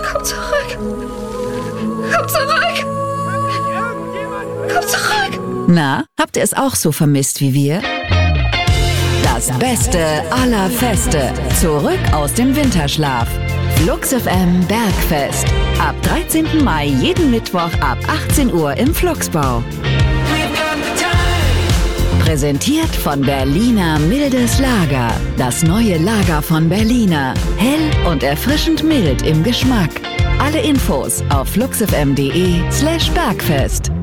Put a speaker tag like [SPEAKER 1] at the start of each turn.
[SPEAKER 1] Komm zurück! Komm zurück! Komm zurück!
[SPEAKER 2] Na, habt ihr es auch so vermisst wie wir? Das Beste aller Feste. Zurück aus dem Winterschlaf. Flux FM Bergfest. Ab 13. Mai jeden Mittwoch ab 18 Uhr im Fluxbau. Präsentiert von Berliner Mildes Lager. Das neue Lager von Berliner. Hell und erfrischend mild im Geschmack. Alle Infos auf fluxfm.de/Bergfest.